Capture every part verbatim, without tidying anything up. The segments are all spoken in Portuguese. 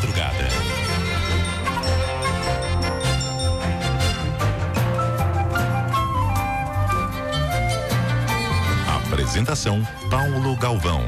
Madrugada. Apresentação Paulo Galvão.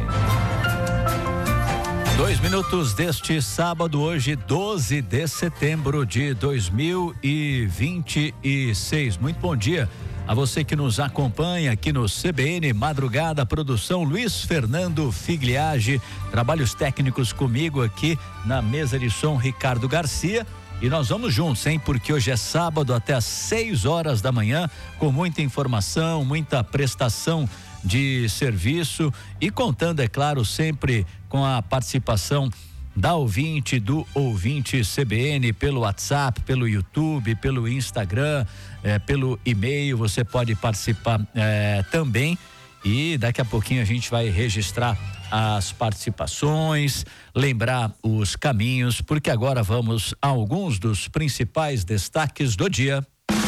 Dois minutos deste sábado, hoje, doze de setembro de dois mil e vinte e seis. Muito bom dia a você que nos acompanha aqui no C B N Madrugada, produção Luiz Fernando Figliage, trabalhos técnicos comigo aqui na mesa de som, Ricardo Garcia. E nós vamos juntos, hein? Porque hoje é sábado até às seis horas da manhã, com muita informação, muita prestação de serviço e contando, é claro, sempre com a participação da ouvinte, do ouvinte C B N, pelo WhatsApp, pelo YouTube, pelo Instagram, eh, pelo e-mail. Você pode participar eh, também, e daqui a pouquinho a gente vai registrar as participações, lembrar os caminhos, porque agora vamos a alguns dos principais destaques do dia.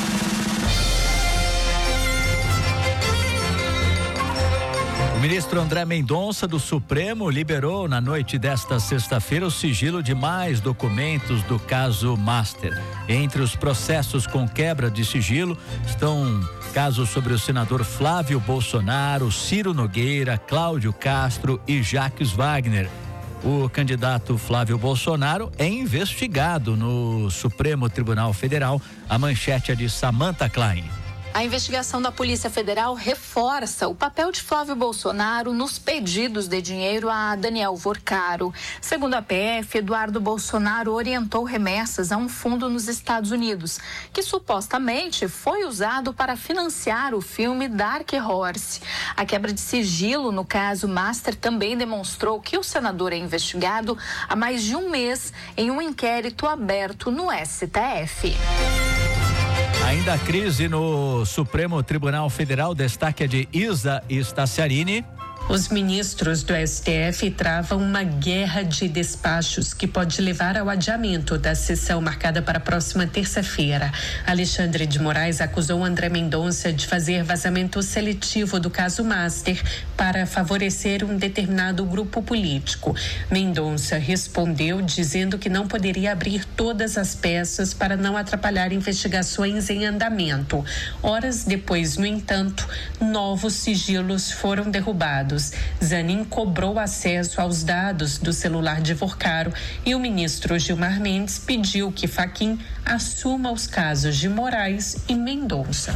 O ministro André Mendonça, do Supremo, liberou na noite desta sexta-feira o sigilo de mais documentos do caso Master. Entre os processos com quebra de sigilo estão casos sobre o senador Flávio Bolsonaro, Ciro Nogueira, Cláudio Castro e Jacques Wagner. O candidato Flávio Bolsonaro é investigado no Supremo Tribunal Federal. A manchete é de Samantha Klein. A investigação da Polícia Federal reforça o papel de Flávio Bolsonaro nos pedidos de dinheiro a Daniel Vorcaro. Segundo a P F, Eduardo Bolsonaro orientou remessas a um fundo nos Estados Unidos, que supostamente foi usado para financiar o filme Dark Horse. A quebra de sigilo no caso Master também demonstrou que o senador é investigado há mais de um mês em um inquérito aberto no S T F. Ainda a crise no Supremo Tribunal Federal, destaque é de Isa Staciarini. Os ministros do S T F travam uma guerra de despachos que pode levar ao adiamento da sessão marcada para a próxima terça-feira. Alexandre de Moraes acusou André Mendonça de fazer vazamento seletivo do caso Master para favorecer um determinado grupo político. Mendonça respondeu dizendo que não poderia abrir todas as peças para não atrapalhar investigações em andamento. Horas depois, no entanto, novos sigilos foram derrubados. Zanin cobrou acesso aos dados do celular de Vorcaro e o ministro Gilmar Mendes pediu que Fachin assuma os casos de Moraes e Mendonça.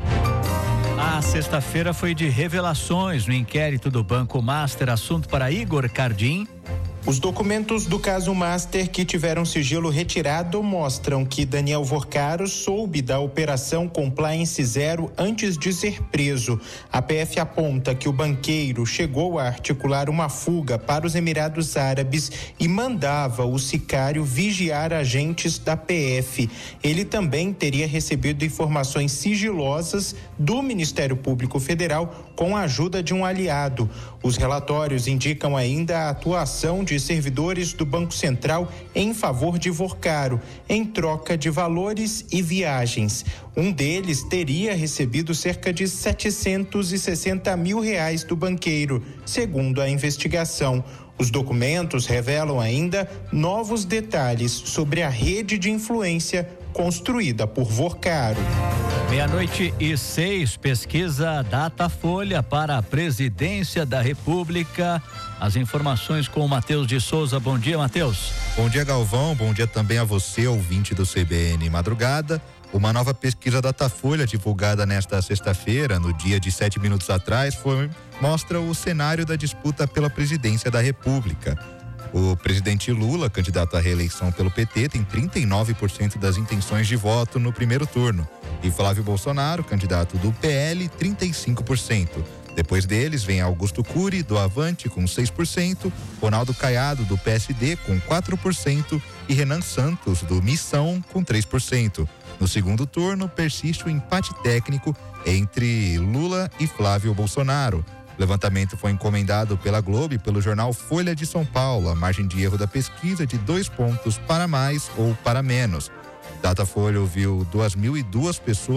A sexta-feira foi de revelações no inquérito do Banco Master, assunto para Igor Cardim. Os documentos do caso Master que tiveram sigilo retirado mostram que Daniel Vorcaro soube da operação Compliance Zero antes de ser preso. A P F aponta que o banqueiro chegou a articular uma fuga para os Emirados Árabes e mandava o sicário vigiar agentes da P F. Ele também teria recebido informações sigilosas do Ministério Público Federal com a ajuda de um aliado. Os relatórios indicam ainda a atuação de servidores do Banco Central em favor de Vorcaro, em troca de valores e viagens. Um deles teria recebido cerca de setecentos e sessenta mil reais do banqueiro, segundo a investigação. Os documentos revelam ainda novos detalhes sobre a rede de influência construída por Vorcaro. Meia-noite e seis, pesquisa Datafolha para a Presidência da República. As informações com o Matheus de Souza. Bom dia, Matheus. Bom dia, Galvão. Bom dia também a você, ouvinte do C B N Madrugada. Uma nova pesquisa Datafolha, divulgada nesta sexta-feira, no dia de sete minutos atrás, foi, mostra o cenário da disputa pela presidência da República. O presidente Lula, candidato à reeleição pelo P T, tem trinta e nove por cento das intenções de voto no primeiro turno. E Flávio Bolsonaro, candidato do P L, trinta e cinco por cento. Depois deles vem Augusto Cury, do Avante, com seis por cento, Ronaldo Caiado, do P S D, com quatro por cento e Renan Santos, do Missão, com três por cento. No segundo turno, persiste o empate técnico entre Lula e Flávio Bolsonaro. O levantamento foi encomendado pela Globo e pelo jornal Folha de São Paulo. A margem de erro da pesquisa é de dois pontos para mais ou para menos. Datafolha ouviu duas mil e duas pessoas